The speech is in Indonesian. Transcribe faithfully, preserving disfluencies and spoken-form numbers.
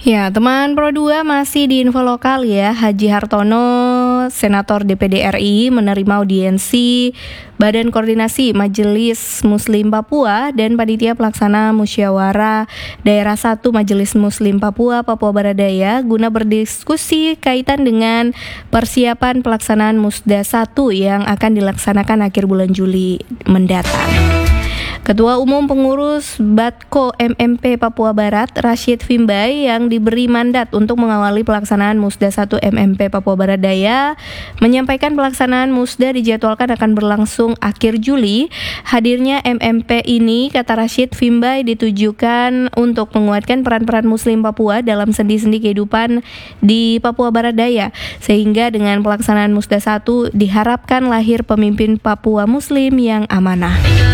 Ya, teman Pro dua masih di info lokal ya. Haji Hartono, Senator D P D R I, menerima audiensi Badan Koordinasi Majelis Muslim Papua dan Panitia Pelaksana Musyawarah Daerah satu Majelis Muslim Papua, Papua Barat Daya guna berdiskusi kaitan dengan persiapan pelaksanaan Musda satu yang akan dilaksanakan akhir bulan Juli mendatang. Ketua Umum Pengurus Batko M M P Papua Barat, Rashid Fimbai, yang diberi mandat untuk mengawali pelaksanaan Musda satu M M P Papua Barat Daya, menyampaikan pelaksanaan Musda dijadwalkan akan berlangsung akhir Juli. Hadirnya M M P ini, kata Rashid Fimbai, ditujukan untuk menguatkan peran-peran Muslim Papua dalam sendi-sendi kehidupan di Papua Barat Daya, sehingga dengan pelaksanaan Musda satu diharapkan lahir pemimpin Papua Muslim yang amanah.